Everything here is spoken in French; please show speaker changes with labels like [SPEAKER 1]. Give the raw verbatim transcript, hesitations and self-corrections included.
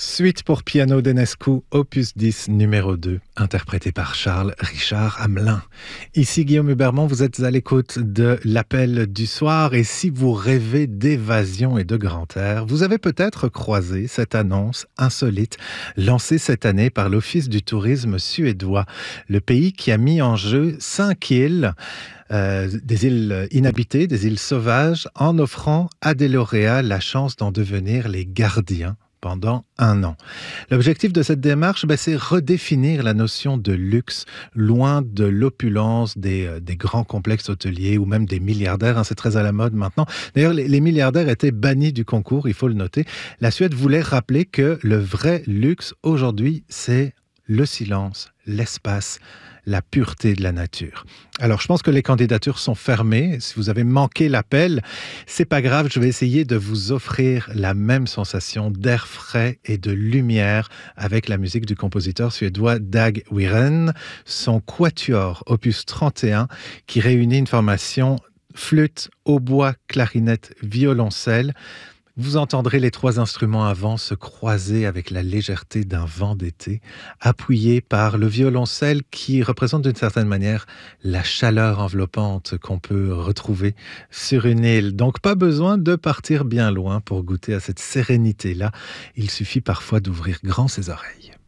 [SPEAKER 1] Suite pour piano d'Enescu, opus dix numéro deux, interprété par Charles Richard Hamelin. Ici Guillaume Hubermont, vous êtes à l'écoute de l'appel du soir et si vous rêvez d'évasion et de grand air, vous avez peut-être croisé cette annonce insolite lancée cette année par l'Office du tourisme suédois, le pays qui a mis en jeu cinq îles, Euh, des îles inhabitées, des îles sauvages, en offrant à des lauréats la chance d'en devenir les gardiens pendant un an. L'objectif de cette démarche, ben, c'est redéfinir la notion de luxe, loin de l'opulence des, euh, des grands complexes hôteliers ou même des milliardaires, hein, c'est très à la mode maintenant. D'ailleurs, les, les milliardaires étaient bannis du concours, il faut le noter. La Suède voulait rappeler que le vrai luxe aujourd'hui, c'est le silence, l'espace, la pureté de la nature. Alors, je pense que les candidatures sont fermées. Si vous avez manqué l'appel, c'est pas grave, je vais essayer de vous offrir la même sensation d'air frais et de lumière avec la musique du compositeur suédois Dag Wiren, son quatuor opus trente et un qui réunit une formation flûte, hautbois, clarinette, violoncelle. Vous entendrez les trois instruments à vent se croiser avec la légèreté d'un vent d'été, appuyé par le violoncelle qui représente d'une certaine manière la chaleur enveloppante qu'on peut retrouver sur une île. Donc pas besoin de partir bien loin pour goûter à cette sérénité-là. Il suffit parfois d'ouvrir grand ses oreilles.